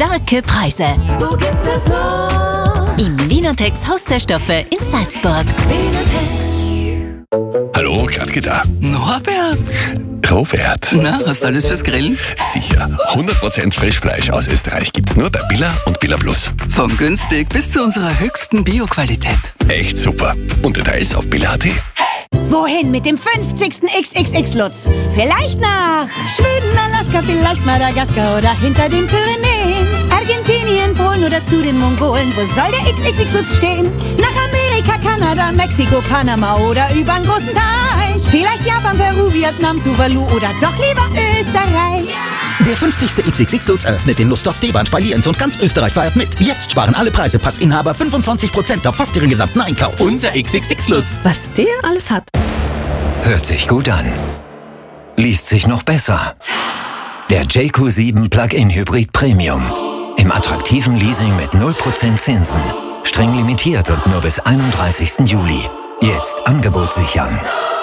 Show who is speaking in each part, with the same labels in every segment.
Speaker 1: starke Preise.
Speaker 2: Wo gibt's das noch?
Speaker 1: Im Wienertex Haus der Stoffe in Salzburg.
Speaker 3: Hallo, Gradke da.
Speaker 4: Norbert!
Speaker 3: Robert.
Speaker 4: Na, hast du alles fürs Grillen?
Speaker 3: Sicher. 100% Frischfleisch aus Österreich gibt's nur bei Billa und Billa Plus.
Speaker 4: Vom günstig bis zu unserer höchsten Bio-Qualität.
Speaker 3: Echt super. Und Details auf billa.at.
Speaker 5: Wohin mit dem 50. XXX-Lutz? Vielleicht nach Schweden, Alaska, vielleicht Madagaskar oder hinter den Pyrenäen. Argentinien, Polen oder zu den Mongolen. Wo soll der XXX-Lutz stehen? Nach Amerika, Kanada, Mexiko, Panama oder übern großen Teich. Vielleicht Japan, Peru, Vietnam, Tuvalu oder doch lieber Österreich.
Speaker 6: Der 50. XXX-Lutz eröffnet in Lustdorf, Deband bei Lienz und ganz Österreich feiert mit. Jetzt sparen alle Preise, Passinhaber 25% auf fast ihren gesamten Einkauf.
Speaker 7: Unser XXX-Lutz.
Speaker 8: Was der alles hat.
Speaker 9: Hört sich gut an. Liest sich noch besser. Der JQ7 Plug-in Hybrid Premium. Im attraktiven Leasing mit 0% Zinsen. Streng limitiert und nur bis 31. Juli. Jetzt Angebot sichern.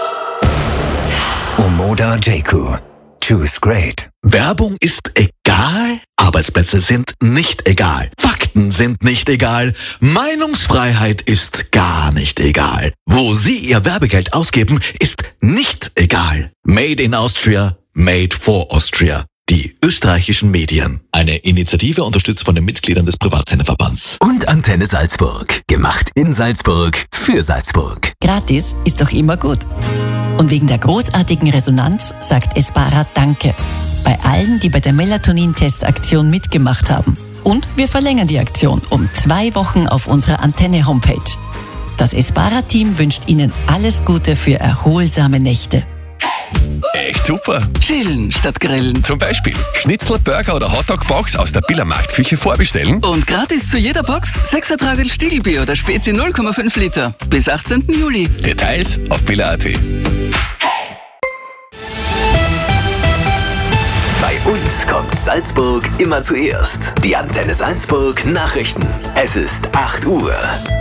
Speaker 9: Omoda JQ. Choose great.
Speaker 10: Werbung ist egal, Arbeitsplätze sind nicht egal, Fakten sind nicht egal, Meinungsfreiheit ist gar nicht egal. Wo Sie Ihr Werbegeld ausgeben, ist nicht egal. Made in Austria, made for Austria. Die österreichischen Medien. Eine Initiative unterstützt von den Mitgliedern des Privatsenderverbands.
Speaker 7: Und Antenne Salzburg. Gemacht in Salzburg für Salzburg.
Speaker 8: Gratis ist doch immer gut. Und wegen der großartigen Resonanz sagt Espara Danke. Bei allen, die bei der Melatonin-Testaktion mitgemacht haben. Und wir verlängern die Aktion um 2 Wochen auf unserer Antenne-Homepage. Das Espara-Team wünscht Ihnen alles Gute für erholsame Nächte.
Speaker 3: Echt super.
Speaker 4: Chillen statt grillen.
Speaker 3: Zum Beispiel Schnitzel, Burger oder Hotdog-Box aus der Billa Marktküche vorbestellen.
Speaker 4: Und gratis zu jeder Box 6 Tragel Stiegelbier oder Spezi 0,5 Liter. Bis 18. Juli.
Speaker 3: Details auf billa.at.
Speaker 7: Bei uns kommt Salzburg immer zuerst. Die Antenne Salzburg Nachrichten. Es ist 8 Uhr.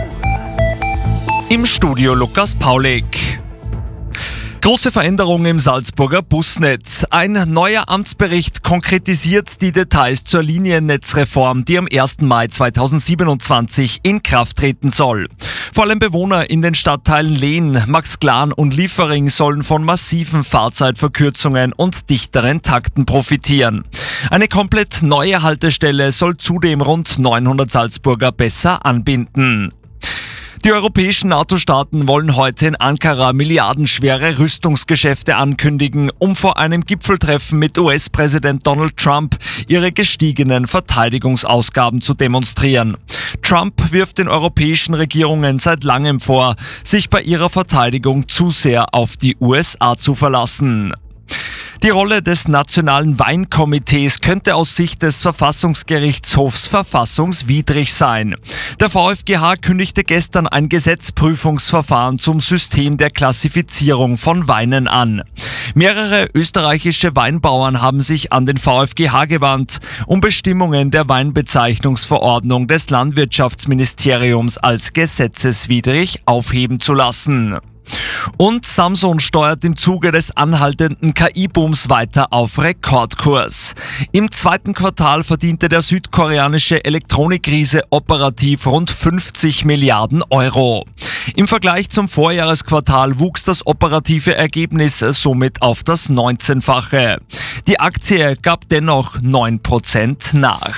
Speaker 11: Im Studio Lukas Paulik. Große Veränderungen im Salzburger Busnetz. Ein neuer Amtsbericht konkretisiert die Details zur Liniennetzreform, die am 1. Mai 2027 in Kraft treten soll. Vor allem Bewohner in den Stadtteilen Lehn, Maxglan und Liefering sollen von massiven Fahrzeitverkürzungen und dichteren Takten profitieren. Eine komplett neue Haltestelle soll zudem rund 900 Salzburger besser anbinden. Die europäischen NATO-Staaten wollen heute in Ankara milliardenschwere Rüstungsgeschäfte ankündigen, um vor einem Gipfeltreffen mit US-Präsident Donald Trump ihre gestiegenen Verteidigungsausgaben zu demonstrieren. Trump wirft den europäischen Regierungen seit langem vor, sich bei ihrer Verteidigung zu sehr auf die USA zu verlassen. Die Rolle des Nationalen Weinkomitees könnte aus Sicht des Verfassungsgerichtshofs verfassungswidrig sein. Der VfGH kündigte gestern ein Gesetzprüfungsverfahren zum System der Klassifizierung von Weinen an. Mehrere österreichische Weinbauern haben sich an den VfGH gewandt, um Bestimmungen der Weinbezeichnungsverordnung des Landwirtschaftsministeriums als gesetzeswidrig aufheben zu lassen. Und Samsung steuert im Zuge des anhaltenden KI-Booms weiter auf Rekordkurs. Im 2. Quartal verdiente der südkoreanische Elektronikriese operativ rund 50 Milliarden Euro. Im Vergleich zum Vorjahresquartal wuchs das operative Ergebnis somit auf das 19-fache. Die Aktie gab dennoch 9% nach.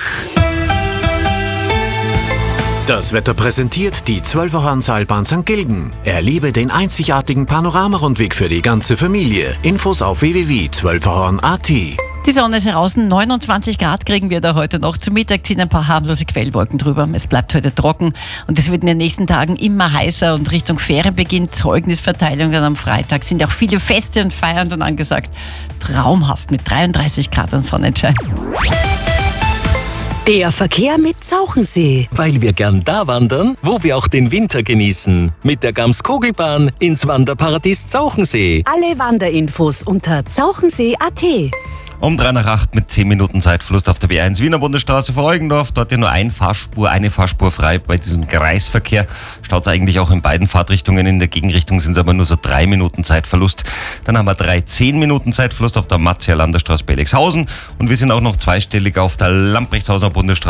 Speaker 12: Das Wetter präsentiert die 12er-Horn-Seilbahn St. Gilgen. Erlebe den einzigartigen Panoramarundweg für die ganze Familie. Infos auf www.12erhorn.at.
Speaker 8: Die Sonne ist heraus, 29 Grad kriegen wir da heute noch. Zum Mittag ziehen ein paar harmlose Quellwolken drüber. Es bleibt heute trocken und es wird in den nächsten Tagen immer heißer und Richtung Ferienbeginn, Zeugnisverteilung dann am Freitag sind auch viele Feste und Feiern dann angesagt. Traumhaft mit 33 Grad und Sonnenschein.
Speaker 5: Der Verkehr mit Zauchensee.
Speaker 7: Weil wir gern da wandern, wo wir auch den Winter genießen. Mit der Gams-Kogelbahn ins Wanderparadies Zauchensee.
Speaker 5: Alle Wanderinfos unter zauchensee.at.
Speaker 13: Um 7:03 mit 10 Minuten Zeitverlust auf der B1 Wiener Bundesstraße vor Eugendorf. Dort ja nur eine Fahrspur frei bei diesem Kreisverkehr. Staut es eigentlich auch in beiden Fahrtrichtungen. In der Gegenrichtung sind es aber nur so 3 Minuten Zeitverlust. Dann haben wir 10 Minuten Zeitverlust auf der Matzia Landerstraße bei Elixhausen. Und wir sind auch noch zweistellig auf der Lamprechtshauser Bundesstraße